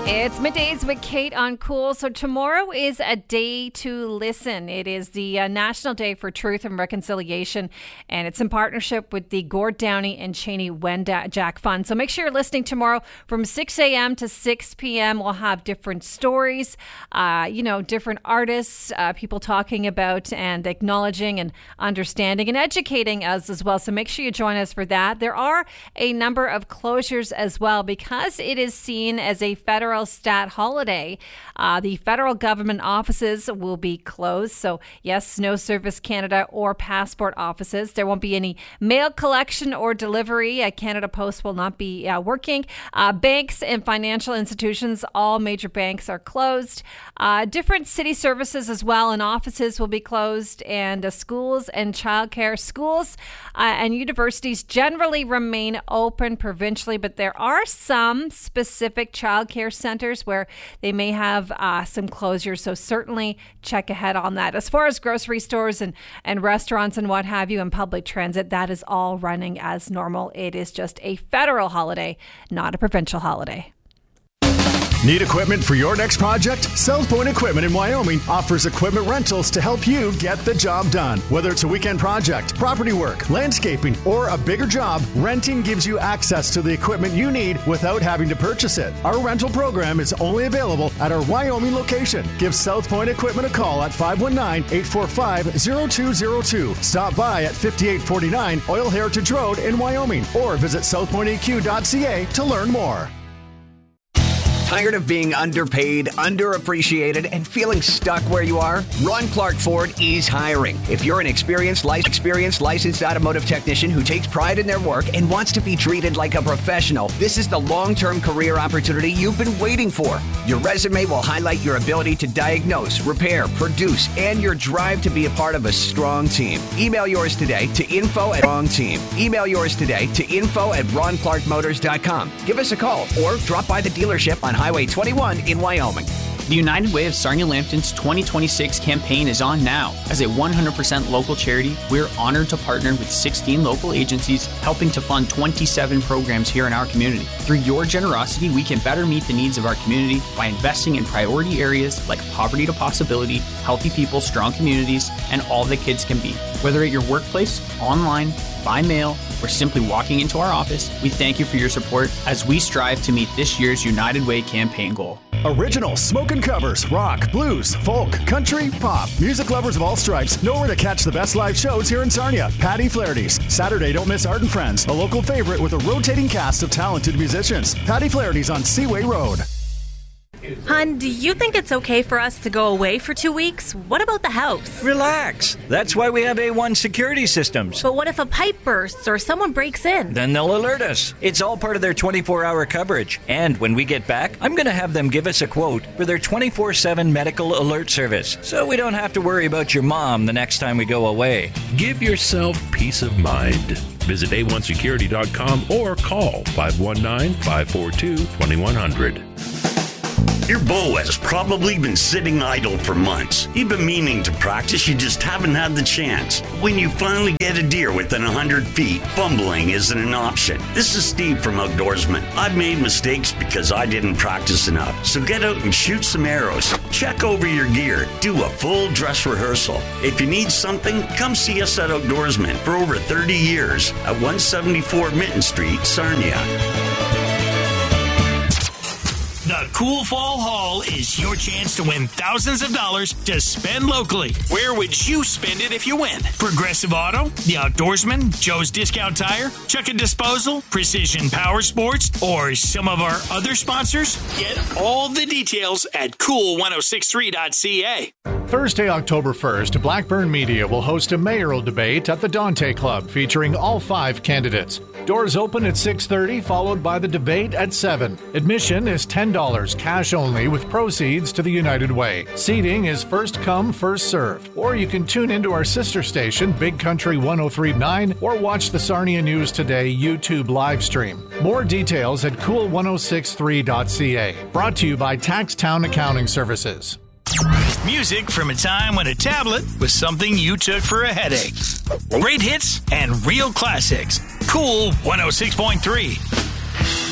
It's Middays with Kate on Cool. So tomorrow is a day to listen. It is the National Day for Truth and Reconciliation, and it's in partnership with the Gord Downey and Cheney Wenjack Fund. So make sure you're listening tomorrow from 6 a.m. to 6 p.m. We'll have different stories, different artists, people talking about and acknowledging and understanding and educating us as well. So make sure you join us for that. There are a number of closures as well because it is seen as a federal stat holiday. The federal government offices will be closed. So yes, no Service Canada or passport offices. There won't be any mail collection or delivery. Canada Post will not be working. Banks and financial institutions, all major banks are closed. Different city services as well and offices will be closed, and schools and childcare. Schools and universities generally remain open provincially, but there are some specific childcare centers where they may have some closures. So certainly check ahead on that. As far as grocery stores and restaurants and what have you and public transit, that is all running as normal. It is just a federal holiday, not a provincial holiday. Need equipment for your next project? South Point Equipment in Wyoming offers equipment rentals to help you get the job done. Whether it's a weekend project, property work, landscaping, or a bigger job, renting gives you access to the equipment you need without having to purchase it. Our rental program is only available at our Wyoming location. Give South Point Equipment a call at 519-845-0202. Stop by at 5849 Oil Heritage Road in Wyoming or visit southpointeq.ca to learn more. Tired of being underpaid, underappreciated, and feeling stuck where you are? Ron Clark Ford is hiring. If you're an experienced licensed automotive technician who takes pride in their work and wants to be treated like a professional, this is the long-term career opportunity you've been waiting for. Your resume will highlight your ability to diagnose, repair, produce, and your drive to be a part of a strong team. Email yours today to info@ronclarkmotors.com. Give us a call or drop by the dealership on Highway 21 in Wyoming. The United Way of Sarnia-Lambton's 2026 campaign is on now. As a 100% local charity, we're honored to partner with 16 local agencies helping to fund 27 programs here in our community. Through your generosity, we can better meet the needs of our community by investing in priority areas like poverty to possibility, healthy people, strong communities, and all that kids can be. Whether at your workplace, online, by mail, or simply walking into our office, we thank you for your support as we strive to meet this year's United Way campaign goal. Original smoking covers, rock, blues, folk, country, pop. Music lovers of all stripes know where to catch the best live shows here in Sarnia. Patty Flaherty's. Saturday, don't miss Art and Friends, a local favorite with a rotating cast of talented musicians. Patty Flaherty's on Seaway Road. Hun, do you think it's okay for us to go away for 2 weeks? What about the house? Relax. That's why we have A1 security systems. But what if a pipe bursts or someone breaks in? Then they'll alert us. It's all part of their 24-hour coverage. And when we get back, I'm going to have them give us a quote for their 24/7 medical alert service, so we don't have to worry about your mom the next time we go away. Give yourself peace of mind. Visit a1security.com or call 519-542-2100. Your bow has probably been sitting idle for months. You've been meaning to practice, you just haven't had the chance. When you finally get a deer within 100 feet, fumbling isn't an option. This is Steve from Outdoorsman. I've made mistakes because I didn't practice enough. So get out and shoot some arrows. Check over your gear. Do a full dress rehearsal. If you need something, come see us at Outdoorsman for over 30 years at 174 Mitten Street, Sarnia. The Cool Fall Haul is your chance to win thousands of dollars to spend locally. Where would you spend it if you win? Progressive Auto, The Outdoorsman, Joe's Discount Tire, Chuck and Disposal, Precision Power Sports, or some of our other sponsors? Get all the details at cool1063.ca. Thursday, October 1st, Blackburn Media will host a mayoral debate at the Dante Club featuring all 5 candidates. Doors open at 6:30, followed by the debate at 7. Admission is $10, cash only, with proceeds to the United Way. Seating is first come, first served. Or you can tune into our sister station, Big Country 103.9, or watch the Sarnia News Today YouTube live stream. More details at cool1063.ca. Brought to you by Taxtown Accounting Services. Music from a time when a tablet was something you took for a headache. Great hits and real classics. Cool 106.3.